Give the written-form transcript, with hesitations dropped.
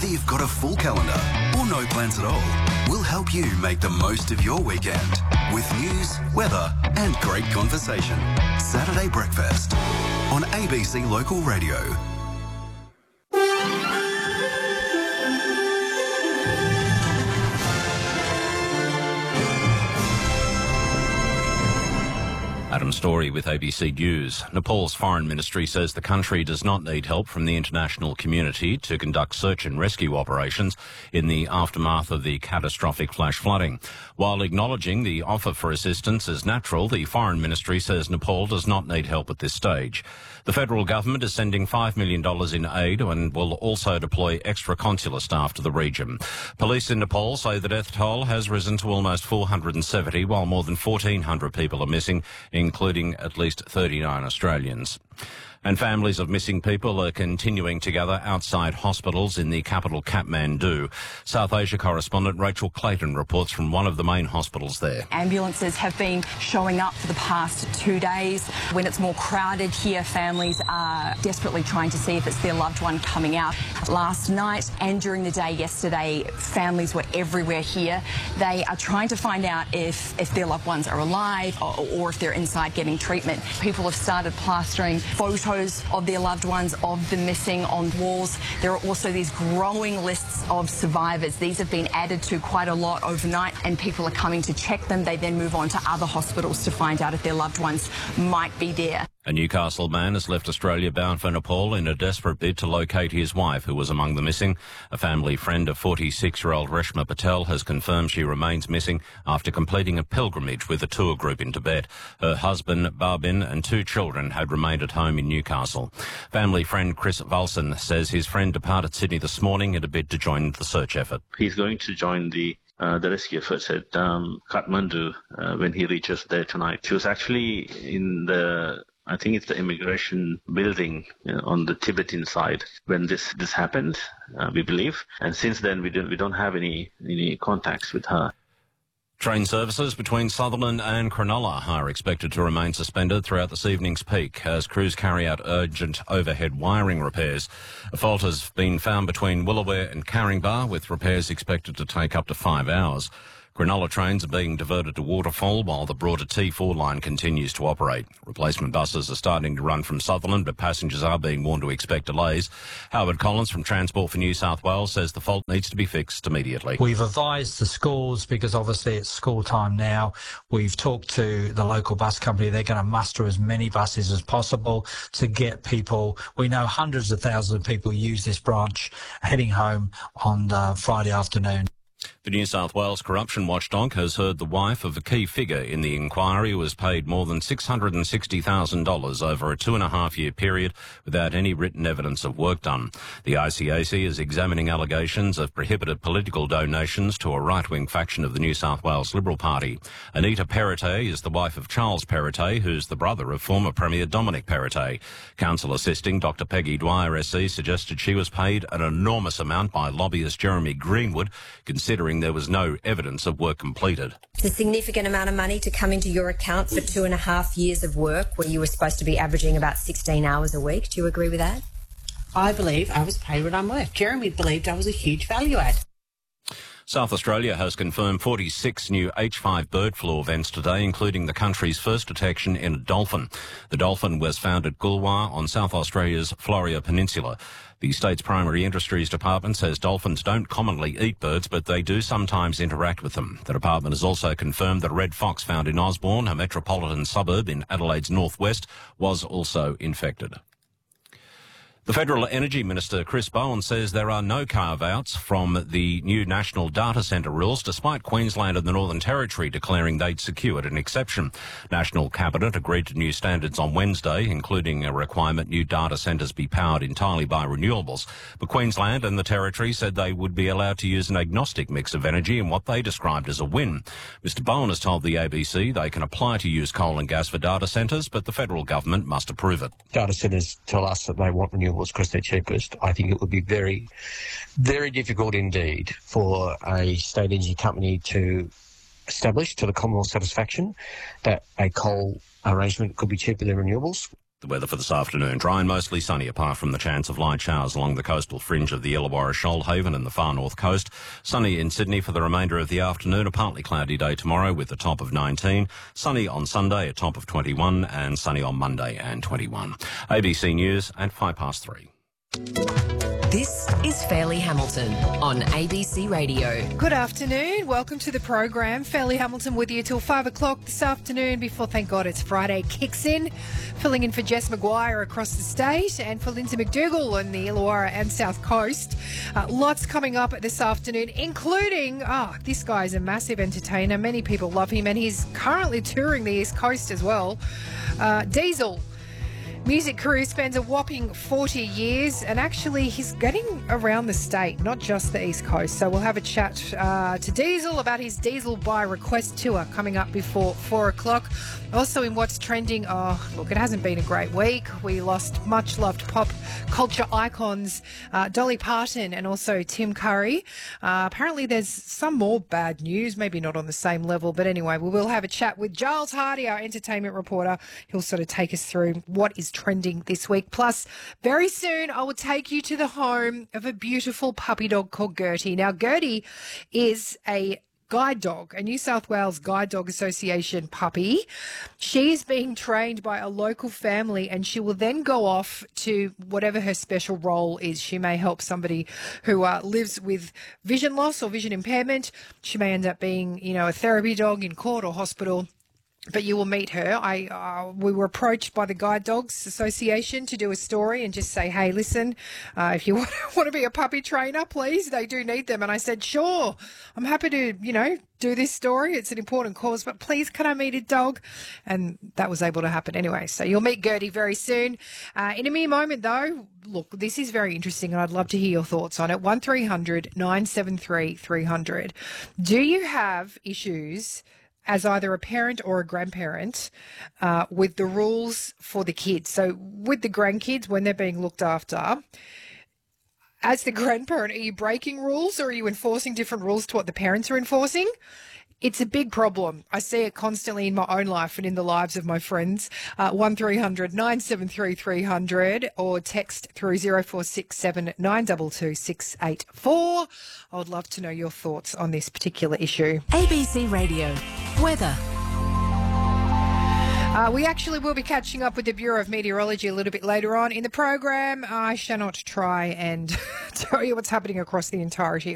Whether you've got a full calendar or no plans at all, we'll help you make the most of your weekend with news, weather and great conversation. Saturday Breakfast on ABC Local Radio. Adam Story with ABC News. Nepal's foreign ministry says the country does not need help from the international community to conduct search and rescue operations in the aftermath of the catastrophic flash flooding. While acknowledging the offer for assistance is natural, the foreign ministry says Nepal does not need help at this stage. The federal government is sending $5 million in aid and will also deploy extra consular staff to the region. Police in Nepal say the death toll has risen to almost 470, while more than 1,400 people are missing, including at least 39 Australians. And families of missing people are continuing to gather outside hospitals in the capital Kathmandu. South Asia correspondent Rachel Clayton reports from one of the main hospitals there. Ambulances have been showing up for the past 2 days. When it's more crowded here, families are desperately trying to see if it's their loved one coming out. Last night and during the day yesterday, families were everywhere here. They are trying to find out if their loved ones are alive or if they're inside getting treatment. People have started plastering photos of their loved ones, of the missing on walls. There are also these growing lists of survivors. These have been added to quite a lot overnight and people are coming to check them. They then move on to other hospitals to find out if their loved ones might be there. A Newcastle man has left Australia bound for Nepal in a desperate bid to locate his wife, who was among the missing. A family friend of 46-year-old Reshma Patel has confirmed she remains missing after completing a pilgrimage with a tour group in Tibet. Her husband, Barbin, and 2 children had remained at home in Newcastle. Family friend Chris Valson says his friend departed Sydney this morning in a bid to join the search effort. He's going to join the rescue efforts at Kathmandu when he reaches there tonight. She was actually in I think it's the immigration building on the Tibetan side when this happened, we believe. And since then, we don't have any contacts with her. Train services between Sutherland and Cronulla are expected to remain suspended throughout this evening's peak as crews carry out urgent overhead wiring repairs. A fault has been found between Woolooware and Caringbah, with repairs expected to take up to 5 hours. Cronulla trains are being diverted to Waterfall while the broader T4 line continues to operate. Replacement buses are starting to run from Sutherland, but passengers are being warned to expect delays. Howard Collins from Transport for New South Wales says the fault needs to be fixed immediately. We've advised the schools, because obviously it's school time now. We've talked to the local bus company. They're going to muster as many buses as possible to get people. We know hundreds of thousands of people use this branch heading home on Friday afternoon. The New South Wales Corruption Watchdog has heard the wife of a key figure in the inquiry who was paid more than $660,000 over a 2.5-year period without any written evidence of work done. The ICAC is examining allegations of prohibited political donations to a right-wing faction of the New South Wales Liberal Party. Anita Perrottet is the wife of Charles Perrottet, who's the brother of former Premier Dominic Perrottet. Counsel assisting Dr Peggy Dwyer SC suggested she was paid an enormous amount by lobbyist Jeremy Greenwood, considering there was no evidence of work completed. It's a significant amount of money to come into your account for 2.5 years of work where you were supposed to be averaging about 16 hours a week. Do you agree with that? I believe I was paid what I'm worth. Jeremy believed I was a huge value add. South Australia has confirmed 46 new H5 bird flu events today, including the country's first detection in a dolphin. The dolphin was found at Goolwa on South Australia's Florea Peninsula. The state's primary industries department says dolphins don't commonly eat birds, but they do sometimes interact with them. The department has also confirmed that a red fox found in Osborne, a metropolitan suburb in Adelaide's northwest, was also infected. The Federal Energy Minister, Chris Bowen, says there are no carve-outs from the new national data centre rules, despite Queensland and the Northern Territory declaring they'd secured an exception. National Cabinet agreed to new standards on Wednesday, including a requirement new data centres be powered entirely by renewables. But Queensland and the Territory said they would be allowed to use an agnostic mix of energy in what they described as a win. Mr Bowen has told the ABC they can apply to use coal and gas for data centres, but the federal government must approve it. Data centres tell us that they want renewables because they're cheapest. I think it would be very, very difficult indeed for a state energy company to establish to the Commonwealth satisfaction that a coal arrangement could be cheaper than renewables. The weather for this afternoon, dry and mostly sunny, apart from the chance of light showers along the coastal fringe of the Illawarra Shoalhaven and the far north coast. Sunny in Sydney for the remainder of the afternoon, a partly cloudy day tomorrow with a top of 19. Sunny on Sunday, a top of 21, and sunny on Monday and 21. ABC News at 3:05. This is Fairleigh Hamilton on ABC Radio. Good afternoon. Welcome to the program. Fairleigh Hamilton with you till 5 o'clock this afternoon before, thank God, it's Friday kicks in. Filling in for Jess McGuire across the state and for Lindsay McDougall on the Illawarra and South Coast. Lots coming up this afternoon, including, this guy's a massive entertainer. Many people love him and he's currently touring the East Coast as well. Diesel. Music career spans a whopping 40 years and actually he's getting around the state, not just the East Coast. So we'll have a chat to Diesel about his Diesel by Request tour coming up before 4 o'clock. Also in what's trending, it hasn't been a great week. We lost much loved pop culture icons Dolly Parton and also Tim Curry. Apparently there's some more bad news, maybe not on the same level, but anyway, we will have a chat with Giles Hardy, our entertainment reporter. He'll sort of take us through what is trending this week. Plus, very soon I will take you to the home of a beautiful puppy dog called Gertie. Now, Gertie is a guide dog, a New South Wales Guide Dog Association puppy. She's being trained by a local family and she will then go off to whatever her special role is. She may help somebody who lives with vision loss or vision impairment. She may end up being, a therapy dog in court or hospital. But you will meet her. We were approached by the Guide Dogs Association to do a story and just say, hey, listen, if you want to be a puppy trainer, please, they do need them. And I said, sure, I'm happy to, do this story. It's an important cause, but please, can I meet a dog? And that was able to happen anyway. So you'll meet Gertie very soon. In a mere moment, though, look, this is very interesting and I'd love to hear your thoughts on it. 1300 973 300. Do you have issues as either a parent or a grandparent with the rules for the kids? So with the grandkids, when they're being looked after, as the grandparent, are you breaking rules or are you enforcing different rules to what the parents are enforcing? It's a big problem. I see it constantly in my own life and in the lives of my friends. 1300 973 300 or text through 0467 922 684. I would love to know your thoughts on this particular issue. ABC Radio. Weather. We actually will be catching up with the Bureau of Meteorology a little bit later on in the program. I shall not try and tell you what's happening across the entirety